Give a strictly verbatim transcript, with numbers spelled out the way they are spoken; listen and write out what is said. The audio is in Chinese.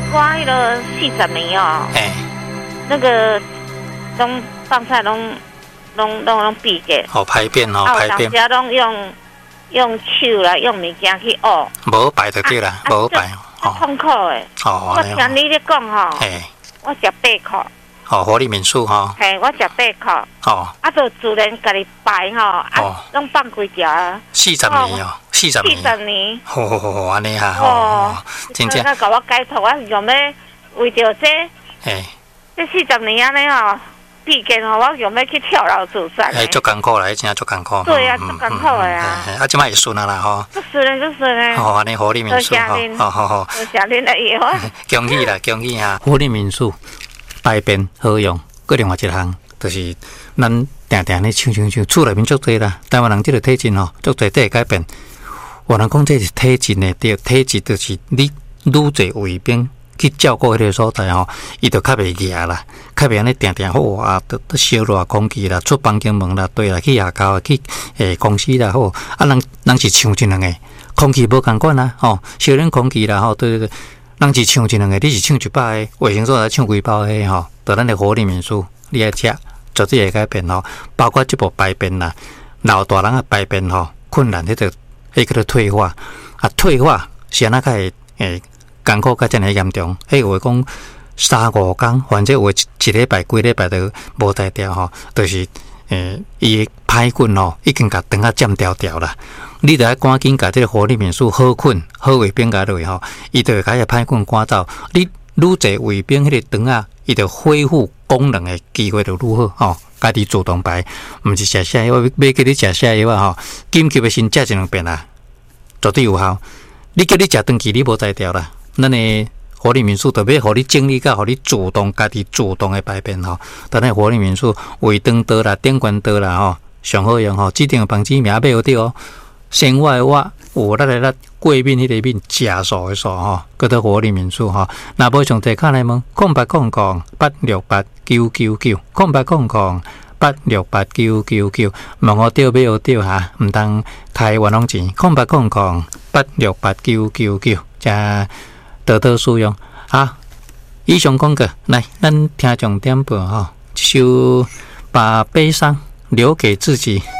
我迄个四十年哦， 哎， 那个拢放菜拢拢拢拢闭嘅， 哦排便哦排便， 有当时拢用用手啦，用物件去挖， 无排就对啦，无排哦，痛苦诶。 哦， 我听你咧讲吼， 哎， 我食八块。 哦，活力民宿哈， 嘿，我食八块， 哦， 啊，就自然家己排吼，啊，拢放几条啊， 四十年哦，四十年， 四十年， 好好好，安尼哈， 哦， 真正， 那甲我解脱，我用要为着这， 哎， 这四十年安尼吼，毕竟吼，我用要去跳楼自杀， 哎，足艰苦啦，真足艰苦， 对啊，足艰苦的啊， 啊，即摆会顺啊啦吼， 足顺的，足顺的， 哦，安尼活力民宿，好好好， 多谢恁的药， 恭喜啦，恭喜哈，活力民宿排便好用。个另外一项，就是咱定定咧唱唱唱，厝内面足多啦。台湾人即个体质吼，足多都会改变。有人讲这是体质呢，对，体质就是你愈侪卫兵去照顾迄个所在吼，伊就较袂饿啦，较袂安尼定定好啊，都都烧热空气啦，出房间门啦，对啦，去夜校去诶公司啦好，啊人人是唱一两个，空气无共款啦，吼，烧冷空气啦，吼，对对对。人是唱一两个，你是唱一百个，卫生所来唱几包个吼，到咱的活力民宿，你爱吃，绝对会改变吼。包括这部排便啦，老大人的排便吼，困难迄个，迄个退化，啊退化是安那个会诶艰苦，甲真系严重。迄有讲三五工，反正有一礼拜、几礼拜都无代掉吼，就是诶伊排菌吼，已经甲肠啊占条条啦。你著爱赶紧甲这个活力民宿好困好卫兵甲落吼，伊就会甲迄歹菌赶走。你愈侪卫兵迄个肠啊，伊就恢复功能的机会就愈好吼。家己主动排，毋是食泻药，买叫你食泻药啊吼，紧急的先食一两遍啦，绝对有效。你叫你食长期，你无才调啦。咱的活力民宿特别互你整理，甲互你主动家己主动的排便吼。但系活力民宿卫灯刀啦、电管刀啦吼，上好用吼，指定房子名买好啲哦。生活的我有咱来咱过敏迄个面食素的素吼，叫做活力民宿吼。若无上地卡来问，空八空空八六八九九九，空八空空八六八九九九，问我钓买好钓哈，毋通开冤枉钱。空八空空八六八九九九，加得到使用啊！以上讲过，来，咱听重点报吼，一首把悲伤留给自己。